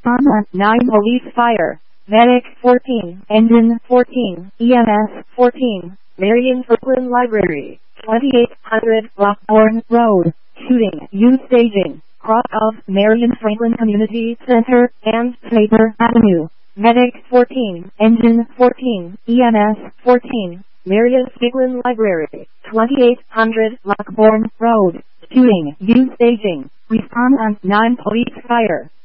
Response on 9 police fire. Medic 14, Engine 14, EMS 14, Marion Franklin Library, 2800 Lockbourne Road. Shooting, use staging, cross of Marion Franklin Community Center and Snaper Avenue. Medic 14, Engine 14, EMS 14, Marion Franklin Library, 2800 Lockbourne Road. Shooting, use staging, respond on 9 police fire.